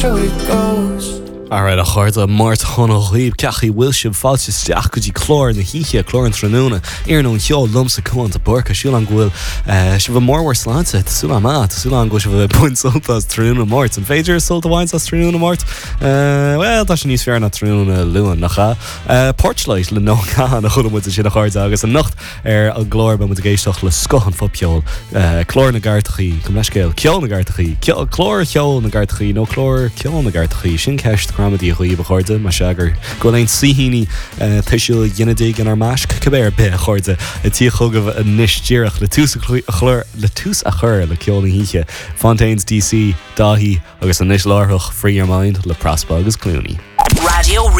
so it goes. Alright, a chuirde Mart chuna chuoibh cechaí bhfuil sibh fáilte steach go dtí chlór na híche chlór an trúna ar nó cheol lumsa chuanta burcha siúil an ghfuil si bh mórhar sláinte súla má súla an go si bh buint soltas trúna Mart an féidir solta bhaint as trúna Mart well tá sin níos fear na trúna luan nachcha Portsleit le nócha na chula mu sin a chuirde agus an nacht ar a glór ba mu a géisteach le scohan fopiol chlór na gartachaí cum leiscéil ceol na gartachaí chlór cheol na gartachaí nó chlór ceol na gartachaí sin ceist Ramadí chuí a chuirde mar seagar go leon sihíní tuisiúil dhéanadig an ar measc cabbéir be a chuirde a tí chugah a níostíireach le tús a chur le ceol na híche Fontaines DC, Dahi agus an níos láthach Free Your Mind le Praspa agus Clooney. Radio